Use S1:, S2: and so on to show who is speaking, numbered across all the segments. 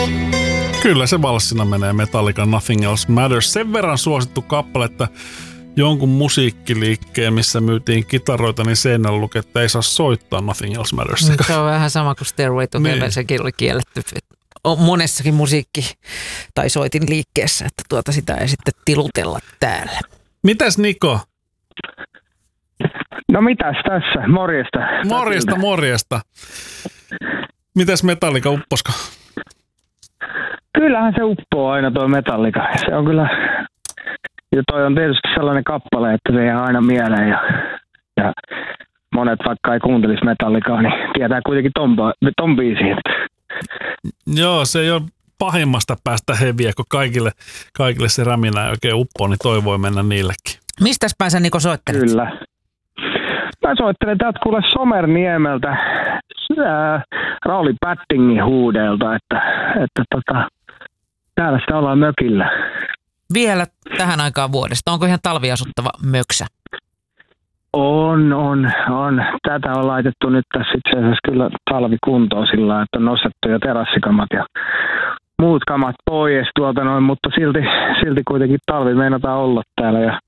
S1: Kyllä se valssina menee Metallican Nothing Else Matters. Sen verran suosittu kappale, että jonkun musiikkiliikkeen, missä myytiin kitaroita, niin seinällä luki, että ei saa soittaa Nothing Else Matters.
S2: Se on vähän sama kuin Stairway to Heaven, niin. Sekin oli kielletty. On monessakin musiikki- tai soitin liikkeessä, että sitä ei sitten tilutella täällä.
S1: Mitäs Niko?
S3: No mitäs tässä? Morjesta.
S1: Morjesta. Mitäs Metallica upposko?
S3: Kyllähän se uppoo aina tuo Metallica. Se on kyllä, ja toi on tietysti sellainen kappale, että se jää aina mieleen ja monet vaikka ei kuuntelisi Metallicaa, niin tietää kuitenkin ton biisin.
S1: Joo, se ei ole pahimmasta päästä heviä, kun kaikille se räminä ei oikein uppoo, niin toi voi mennä niillekin.
S2: Mistäs päin sä Niko soittelet?
S3: Kyllä. Mä soittelen täältä kuule Somerniemeltä Rauli Pattingin huudelta, että täällä sitä ollaan mökillä.
S2: Vielä tähän aikaan vuodesta. Onko ihan talviasuttava möksä?
S3: On. Tätä on laitettu nyt tässä itse asiassa kyllä talvikuntoon sillä lailla, että on nostettu jo terassikamat ja muut kamat pois tuolta noin, mutta silti kuitenkin talvi meinataan olla täällä ja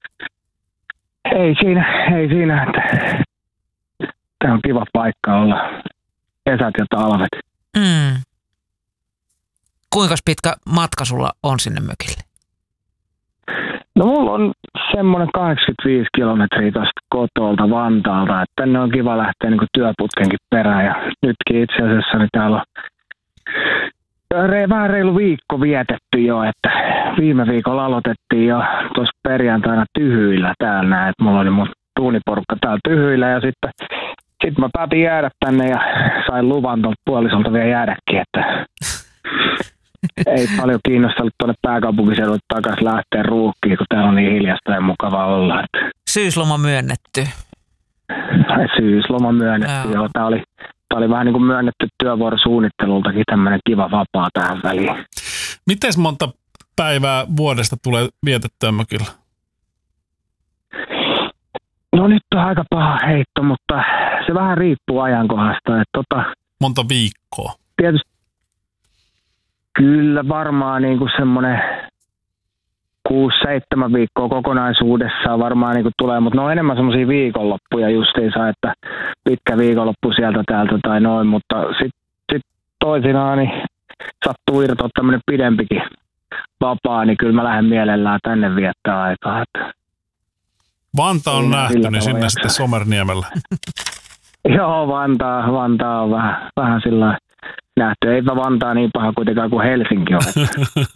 S3: ei siinä, että tämä on kiva paikka olla kesät ja talvet.
S2: Kuinka pitkä matka sulla on sinne mökille?
S3: No mulla on semmoinen 85 kilometriä tuosta kotolta Vantaalta, että tänne on kiva lähteä niin kuin työputkenkin perään ja nytkin itse asiassa niin täällä on vähän reilu viikko vietetty jo, että viime viikolla aloitettiin jo tuossa perjantaina Tyhyillä täällä, että mulla oli mun tuuniporukka täällä Tyhyillä ja sitten mä päätin jäädä tänne ja sain luvan tuolta puolisolta vielä jäädäkin, että ei paljon kiinnostanut tuonne pääkaupunkiseudulle takaisin lähteä ruuhkiin, kun täällä on niin hiljasta ja mukava olla. Että
S2: syysloma myönnetty.
S3: Syysloma myönnetty, joo. Tää oli vähän niin kuin myönnetty työvuorosuunnittelultakin tämmöinen kiva vapaa tähän väliin.
S1: Miten monta päivää vuodesta tulee vietettyä mökillä?
S3: No nyt on aika paha heitto, mutta se vähän riippuu ajankohdasta.
S1: Monta viikkoa?
S3: Tietysti kyllä varmaan niin kuin semmoinen 6-7 viikkoa kokonaisuudessaan varmaan niin kuin tulee, mutta ne on enemmän semmoisia viikonloppuja justiinsa, että pitkä viikonloppu sieltä täältä tai noin, mutta sitten toisinaan niin sattuu irtoa tämmöinen pidempikin vapaa, niin kyllä mä lähden mielellään tänne viettää aikaa.
S1: Vantaa on nähty, niin sinne sitten Somerniemellä.
S3: Joo, Vantaa on vähän sillä nähty. Eipä Vantaa niin paha kuitenkaan kuin Helsinki on.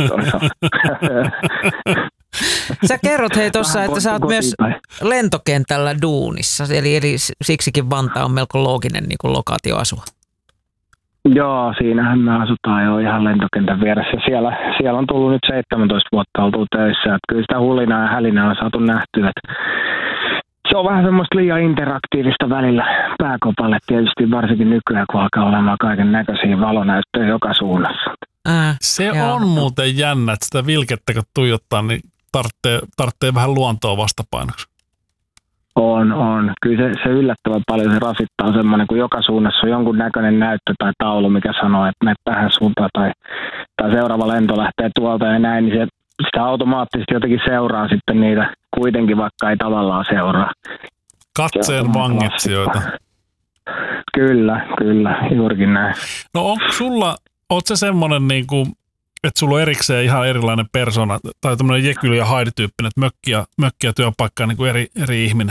S2: Sä kerrot tuossa, että sä oot myös lentokentällä duunissa, eli siksikin Vantaa on melko looginen niin kuin lokaatio asua.
S3: Joo, siinähän me asutaan jo ihan lentokentän vieressä. Siellä on tullut nyt 17 vuotta oltu töissä. Että kyllä sitä hulinaa ja hälinää on saatu nähtyä. Se on vähän semmoista liian interaktiivista välillä pääkopalle tietysti, varsinkin nykyään, kun alkaa olemaan kaiken näköisiä valonäyttöjä joka suunnassa.
S1: Se on muuten jännä, että sitä vilkettä kun tuijottaa, niin tarvitsee vähän luontoa vastapainoksi.
S3: On. Kyllä se yllättävän paljon se rasittaa semmoinen, kun joka suunnassa on jonkun näköinen näyttö tai taulu, mikä sanoo, että mene tähän suuntaan tai seuraava lento lähtee tuolta ja näin, niin sitä automaattisesti jotenkin seuraa sitten niitä kuitenkin, vaikka ei tavallaan seuraa.
S1: Katseen vangitsijoita.
S3: Kyllä, juurikin näin.
S1: No oot se semmoinen niin kuin, että sulla on erikseen ihan erilainen persona tai tämmöinen Jekyll ja Hyde-tyyppinen, että mökki ja työpaikka on niin kuin eri ihminen?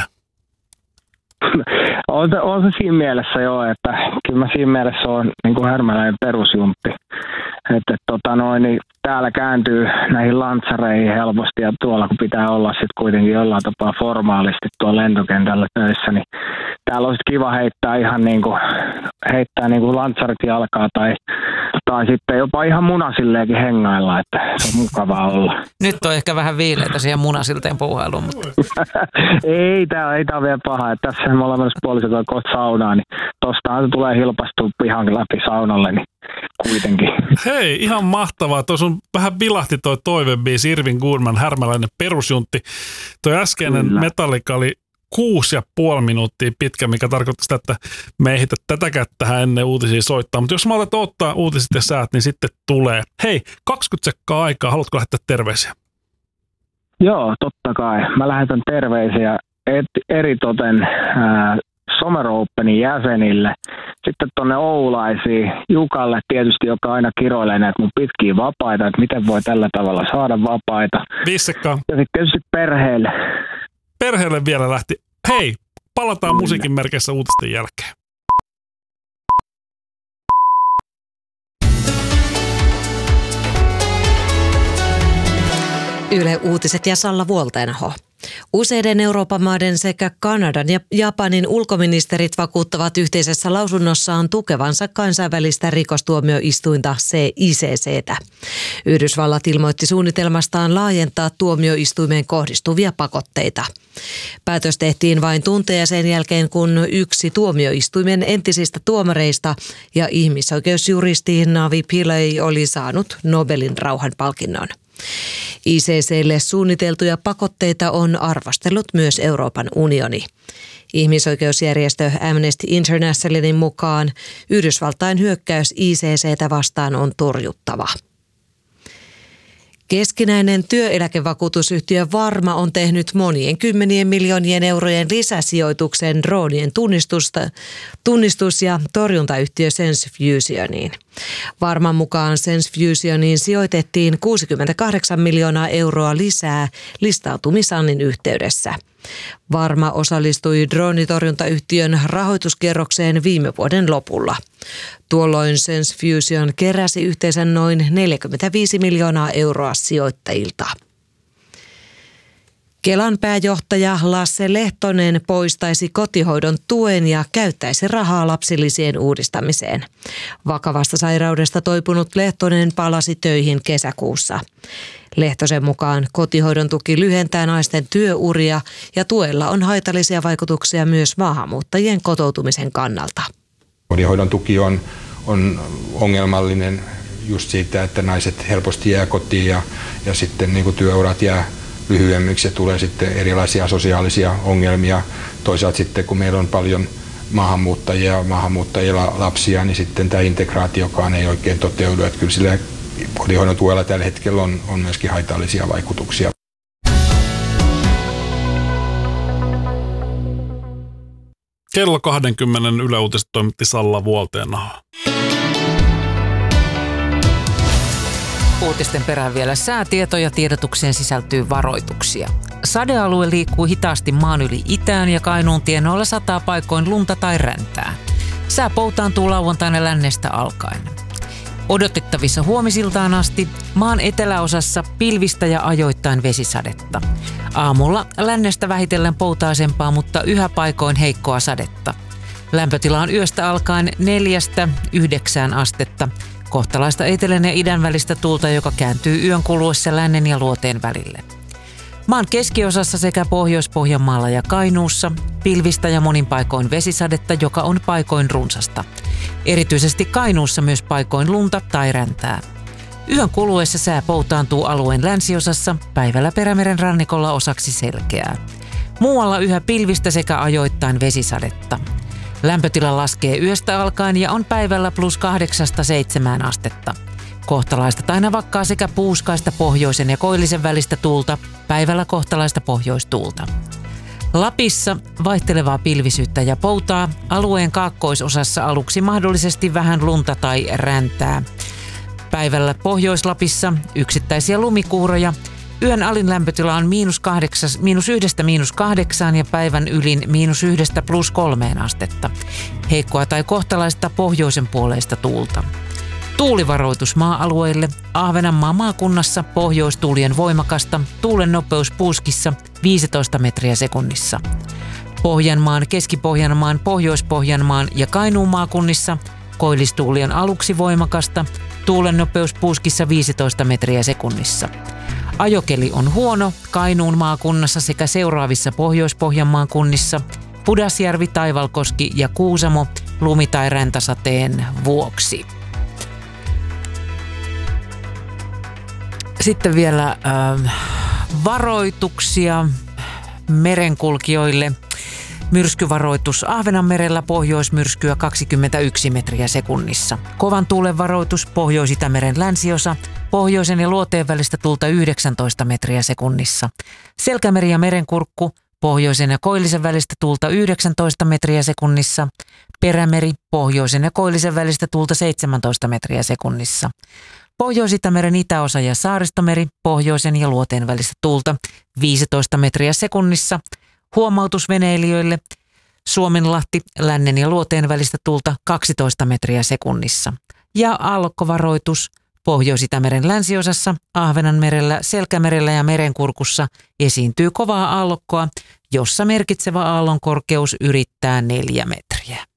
S3: On se siinä mielessä joo, että kyllä mä siinä mielessä on niin kuin härmäläinen perusjuntti. Niin täällä kääntyy näihin lantsareihin helposti ja tuolla kun pitää olla sitten kuitenkin jollain tapaa formaalisti tuolla lentokentällä töissä, niin täällä olisi kiva heittää ihan niin kuin lantsarit jalkaa tai sitten jopa ihan munasilleenkin hengailla, että se on mukavaa olla.
S2: Nyt on ehkä vähän viileitä siihen munasilteen puuhailuun. Mutta
S3: ei tää ole vielä paha. Että tässä me ollaan menossa puolisokoon kohta saunaa, niin tostahan se tulee hilpastua pihan läpi saunalle, niin kuitenkin.
S1: Hei, ihan mahtavaa. Tuo sun vähän vilahti toi toivebiisi Irvin Goodman, härmäläinen perusjuntti. Toi äskeinen Metallica oli 6,5 minuuttia pitkä, mikä tarkoittaa sitä, että me ei ehditä tätäkään tähän ennen uutisia soittaa. Mutta jos mä aletaan ottaa uutiset ja säät, niin sitten tulee. Hei, 20 sekkaa aikaa. Haluatko lähettää terveisiä?
S3: Joo, totta kai. Mä lähetän terveisiä eritoten Summer Openin jäsenille. Sitten tuonne Oulaisiin, Jukalle tietysti, joka aina kiroilee näitä mun pitkiä vapaita, että miten voi tällä tavalla saada vapaita.
S1: 5 sekkaa.
S3: Ja sitten tietysti perheelle.
S1: Perheelle vielä lähti. Hei, palataan musiikin merkeissä uutisten jälkeen.
S4: Yle Uutiset ja Salla Vuolteenaho. Useiden Euroopan maiden sekä Kanadan ja Japanin ulkoministerit vakuuttavat yhteisessä lausunnossaan tukevansa kansainvälistä rikostuomioistuinta ICC:tä. Yhdysvallat ilmoitti suunnitelmastaan laajentaa tuomioistuimeen kohdistuvia pakotteita. Päätös tehtiin vain tunteja sen jälkeen, kun yksi tuomioistuimen entisistä tuomareista ja ihmisoikeusjuristi Navi Pillay oli saanut Nobelin rauhanpalkinnon. ICC:lle suunniteltuja pakotteita on arvostellut myös Euroopan unioni. Ihmisoikeusjärjestö Amnesty Internationalin mukaan Yhdysvaltain hyökkäys ICC:tä vastaan on torjuttava. Keskinäinen työeläkevakuutusyhtiö Varma on tehnyt monien kymmenien miljoonien eurojen lisäsijoituksen droonien tunnistus- ja torjuntayhtiö SenseFusioniin. Varman mukaan SenseFusioniin sijoitettiin 68 miljoonaa euroa lisää listautumisannin yhteydessä. Varma osallistui droonitorjuntayhtiön rahoituskierrokseen viime vuoden lopulla. Tuolloin SenseFusion keräsi yhteensä noin 45 miljoonaa euroa sijoittajilta. Kelan pääjohtaja Lasse Lehtonen poistaisi kotihoidon tuen ja käyttäisi rahaa lapsilisien uudistamiseen. Vakavasta sairaudesta toipunut Lehtonen palasi töihin kesäkuussa. Lehtosen mukaan kotihoidon tuki lyhentää naisten työuria ja tuella on haitallisia vaikutuksia myös maahanmuuttajien kotoutumisen kannalta.
S5: Kotihoidon tuki on ongelmallinen just siitä, että naiset helposti jää kotiin ja sitten niin kuin työurat jää lyhyemmiksi ja tulee sitten erilaisia sosiaalisia ongelmia. Toisaalta sitten kun meillä on paljon maahanmuuttajia ja maahanmuuttajilla lapsia, niin sitten tämä integraatiokaan ei oikein toteudu. Että kyllä sillä kotihoidon tuella tällä hetkellä on myöskin haitallisia vaikutuksia.
S1: Kello 20 Yle Uutiset toimitti Salla Vuolteenaho.
S2: Uutisten perään vielä säätietoja, tiedotukseen sisältyy varoituksia. Sadealue liikkuu hitaasti maan yli itään ja Kainuun tienoilla sataa paikoin lunta tai räntää. Sää poutaantuu lauantaina lännestä alkaen. Odotettavissa huomisiltaan asti maan eteläosassa pilvistä ja ajoittain vesisadetta. Aamulla lännestä vähitellen poutaisempaa, mutta yhä paikoin heikkoa sadetta. Lämpötila on yöstä alkaen 4–9 astetta. Kohtalaista etelän ja idän välistä tuulta, joka kääntyy yön kuluessa lännen ja luoteen välille. Maan keskiosassa sekä Pohjois-Pohjanmaalla ja Kainuussa pilvistä ja monin paikoin vesisadetta, joka on paikoin runsasta. Erityisesti Kainuussa myös paikoin lunta tai räntää. Yön kuluessa sää poutaantuu alueen länsiosassa, päivällä Perämeren rannikolla osaksi selkeää. Muualla yhä pilvistä sekä ajoittain vesisadetta. Lämpötila laskee yöstä alkaen ja on päivällä +8–7 astetta. Kohtalaista tai navakkaa sekä puuskaista pohjoisen ja koillisen välistä tuulta, päivällä kohtalaista pohjoistuulta. Lapissa vaihtelevaa pilvisyyttä ja poutaa, alueen kaakkoisosassa aluksi mahdollisesti vähän lunta tai räntää. Päivällä Pohjois-Lapissa yksittäisiä lumikuuroja, yön alin lämpötila on -1–8 ja päivän ylin -1–+3 astetta. Heikkoa tai kohtalaista pohjoisen puoleista tuulta. Tuulivaroitus maa-alueille. Ahvenanmaan maakunnassa pohjoistuulien voimakasta, tuulen nopeus puuskissa 15 metriä sekunnissa. Pohjanmaan, Keski-Pohjanmaan, Pohjois-Pohjanmaan ja Kainuun maakunnissa koillistuulien aluksi voimakasta, tuulen nopeus puuskissa 15 metriä sekunnissa. Ajokeli on huono Kainuun maakunnassa sekä seuraavissa Pohjois-Pohjanmaan kunnissa Pudasjärvi, Taivalkoski ja Kuusamo lumi- tai räntäsateen vuoksi. Sitten vielä varoituksia merenkulkijoille. Myrskyvaroitus Ahvenanmerellä, pohjoismyrskyä 21 metriä sekunnissa. Kovan tuulen varoitus Pohjois-Itämeren länsiosa, pohjoisen ja luoteen välistä tuulta 19 metriä sekunnissa. Selkämeri ja merenkurkku, pohjoisen ja koillisen välistä tuulta 19 metriä sekunnissa. Perämeri, pohjoisen ja koillisen välistä tuulta 17 metriä sekunnissa. Pohjois-Itämeren itäosa ja Saaristomeri, pohjoisen ja luoteen välistä tuulta 15 metriä sekunnissa. Huomautus veneilijöille: Suomenlahti, lännen ja luoteen välistä tuulta 12 metriä sekunnissa. Ja aallokkovaroitus Pohjois-Itämeren länsiosassa, Ahvenanmerellä, Selkämerellä ja merenkurkussa esiintyy kovaa aallokkoa, jossa merkitsevä aallon korkeus ylittää 4 metriä.